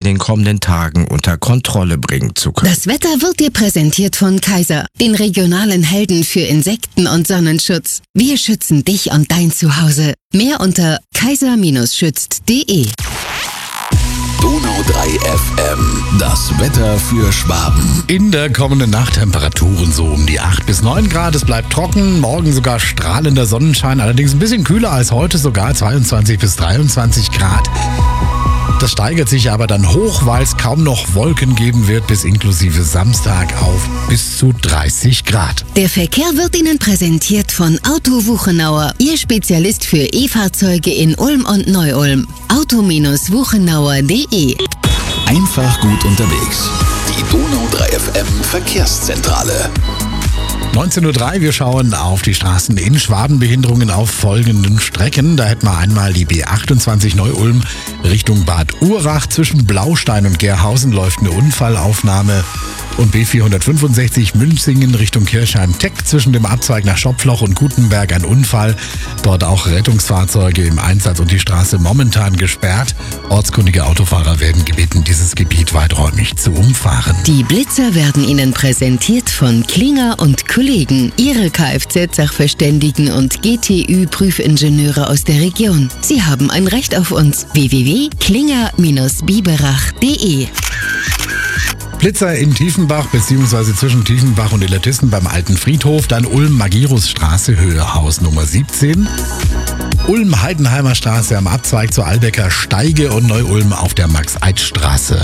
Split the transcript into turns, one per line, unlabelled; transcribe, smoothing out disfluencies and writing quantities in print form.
den kommenden Tagen unter Kontrolle bringen zu können.
Das Wetter wird dir präsentiert von Kaiser, den regionalen Helden für Insekten- und Sonnenschutz. Wir schützen dich und dein Zuhause. Mehr unter kaiser-schützt.de.
Donau 3 FM, das Wetter für Schwaben.
In der kommenden Nacht Temperaturen so um die 8 bis 9 Grad. Es bleibt trocken, morgen sogar strahlender Sonnenschein, allerdings ein bisschen kühler als heute, sogar 22 bis 23 Grad. Das steigert sich aber dann hoch, weil es kaum noch Wolken geben wird, bis inklusive Samstag auf bis zu 30 Grad.
Der Verkehr wird Ihnen präsentiert von Auto Wuchenauer, Ihr Spezialist für E-Fahrzeuge in Ulm und Neu-Ulm. Auto-wuchenauer.de.
Einfach gut unterwegs. Die Donau 3 FM Verkehrszentrale.
19:03 Uhr, wir schauen auf die Straßen in Schwaben. Behinderungen auf folgenden Strecken. Da hätten wir einmal die B28 Neu-Ulm Richtung Bad Urach. Zwischen Blaustein und Gerhausen läuft eine Unfallaufnahme. Und B465 Münzingen Richtung Kirchheim-Teck. Zwischen dem Abzweig nach Schopfloch und Gutenberg ein Unfall. Dort auch Rettungsfahrzeuge im Einsatz und die Straße momentan gesperrt. Ortskundige Autofahrer werden gebeten, dieses Gebiet weiträumig zu umfahren.
Die Blitzer werden Ihnen präsentiert von Klinger und Kollegen, Ihre Kfz-Sachverständigen und GTÜ-Prüfingenieure aus der Region. Sie haben ein Recht auf uns. www.klinger-biberach.de.
Blitzer in Tiefenbach bzw. zwischen Tiefenbach und Illertissen beim Alten Friedhof, dann Ulm-Magirusstraße, Höhe Haus Nummer 17. Ulm-Heidenheimer Straße am Abzweig zur Albecker Steige und Neu-Ulm auf der Max-Eid-Straße.